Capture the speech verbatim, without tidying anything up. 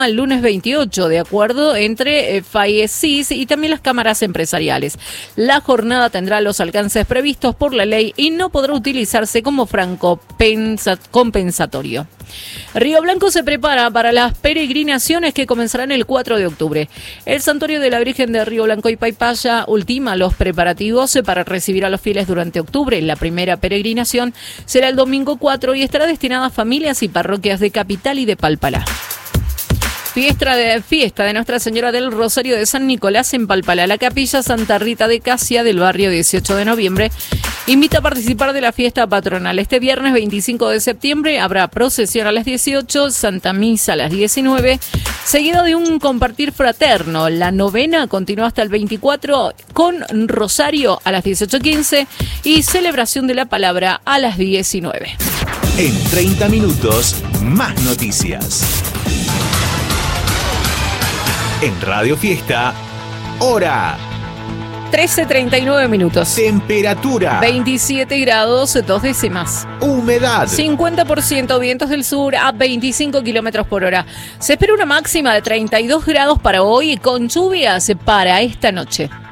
el lunes veintiocho, de acuerdo entre eh, FAIESIS y también las cámaras empresariales. La jornada tendrá los alcances previstos por la ley y no podrá utilizarse como franco pensa- compensatorio. Río Blanco se prepara para las peregrinaciones que comenzarán el cuatro de octubre. El Santuario de la Virgen de Río Blanco y Paipaya ultima los preparativos para recibir a los fieles durante octubre. La primera peregrinación será el domingo cuatro y estará destinada a familias y parroquias de Capital y de Palpalá. Fiesta de, fiesta de Nuestra Señora del Rosario de San Nicolás en Palpalá. La Capilla Santa Rita de Casia del barrio dieciocho de noviembre invita a participar de la fiesta patronal. Este viernes veinticinco de septiembre habrá procesión a las dieciocho, Santa Misa a las diecinueve, seguido de un compartir fraterno. La novena continúa hasta el veinticuatro con Rosario a las dieciocho quince y celebración de la palabra a las diecinueve. En treinta minutos, más noticias. En Radio Fiesta, hora. trece treinta y nueve minutos. Temperatura. veintisiete grados, dos décimas. Humedad. cincuenta por ciento vientos del sur a veinticinco kilómetros por hora. Se espera una máxima de treinta y dos grados para hoy con lluvias para esta noche.